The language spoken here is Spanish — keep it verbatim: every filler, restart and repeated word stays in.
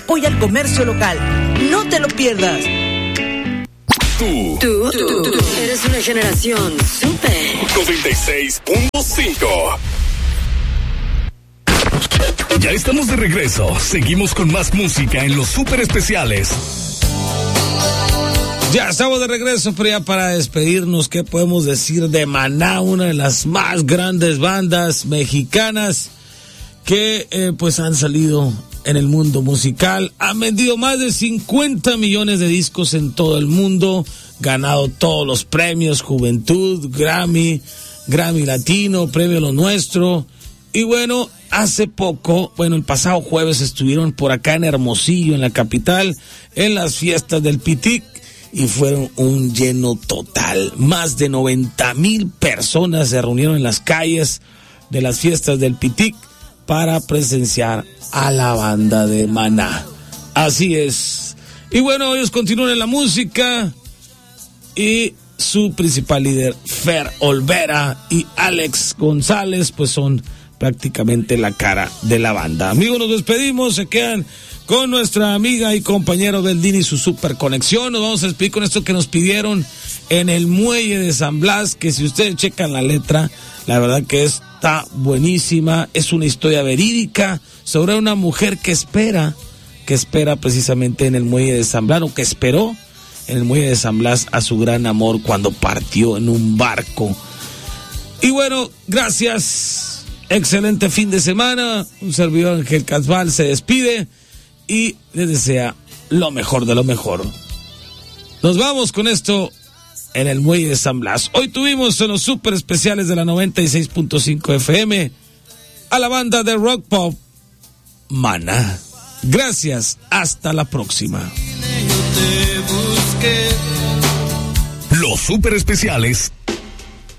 apoya al comercio local. No te lo pierdas. Tú, tú, tú, tú, tú eres una generación súper. noventa y seis punto cinco. Ya estamos de regreso. Seguimos con más música en los súper especiales. Ya estamos de regreso, pero ya para despedirnos, ¿qué podemos decir de Maná? Una de las más grandes bandas mexicanas que eh, pues han salido en el mundo musical. Han vendido más de cincuenta millones de discos en todo el mundo, ganado todos los premios, Juventud, Grammy, Grammy Latino, Premio Lo Nuestro. Y bueno, hace poco, bueno, el pasado jueves estuvieron por acá en Hermosillo, en la capital, en las fiestas del Pitic, y fueron un lleno total. Más de noventa mil personas se reunieron en las calles de las fiestas del Pitic para presenciar a la banda de Maná. Así es. Y bueno, ellos continúan en la música y su principal líder, Fer Olvera, y Alex González, pues son prácticamente la cara de la banda. Amigos, nos despedimos, se quedan con nuestra amiga y compañero Beldini y su super conexión. Nos vamos a despedir con esto que nos pidieron en el muelle de San Blas, que si ustedes checan la letra, la verdad que está buenísima. Es una historia verídica sobre una mujer que espera, que espera precisamente en el muelle de San Blas, o que esperó en el muelle de San Blas a su gran amor cuando partió en un barco. Y bueno, gracias. Excelente fin de semana. Un servidor, Ángel Casval, se despide y les desea lo mejor de lo mejor. Nos vamos con esto en el muelle de San Blas. Hoy tuvimos en los super especiales de la noventa y seis punto cinco F M a la banda de rock pop Maná. Gracias, hasta la próxima. Los super especiales